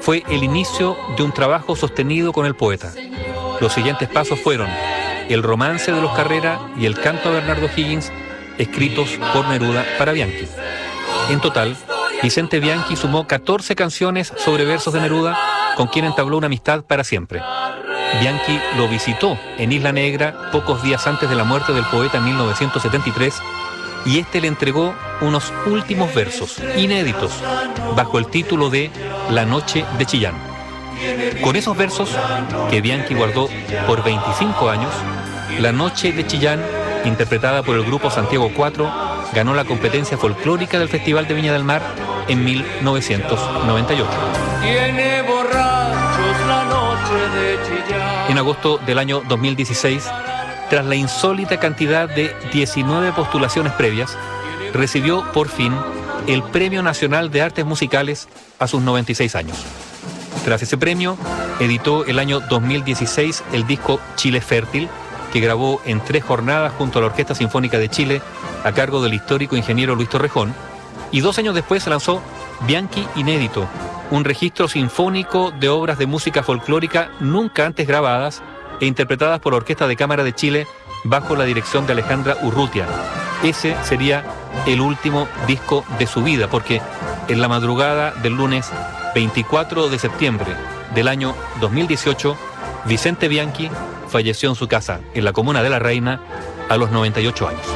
fue el inicio de un trabajo sostenido con el poeta. Los siguientes pasos fueron el romance de los Carrera y el canto a Bernardo Higgins, escritos por Neruda para Bianchi. En total, Vicente Bianchi sumó 14 canciones sobre versos de Neruda, con quien entabló una amistad para siempre. Bianchi lo visitó en Isla Negra pocos días antes de la muerte del poeta en 1973 y este le entregó unos últimos versos inéditos bajo el título de La Noche de Chillán. Con esos versos, que Bianchi guardó por 25 años, La Noche de Chillán, interpretada por el grupo Santiago 4, ganó la competencia folclórica del Festival de Viña del Mar en 1998. Tiene borrachos la noche de Chillán. En agosto del año 2016, tras la insólita cantidad de 19 postulaciones previas, recibió por fin el Premio Nacional de Artes Musicales a sus 96 años. Tras ese premio, editó el año 2016 el disco Chile Fértil, que grabó en 3 jornadas junto a la Orquesta Sinfónica de Chile, a cargo del histórico ingeniero Luis Torrejón, y 2 años después se lanzó Bianchi Inédito, un registro sinfónico de obras de música folclórica nunca antes grabadas e interpretadas por la Orquesta de Cámara de Chile bajo la dirección de Alejandra Urrutia. Ese sería el último disco de su vida, porque en la madrugada del lunes 24 de septiembre del año 2018, Vicente Bianchi falleció en su casa, en la comuna de La Reina, a los 98 años.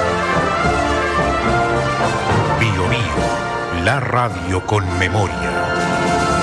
Bio Bio, la radio con memoria.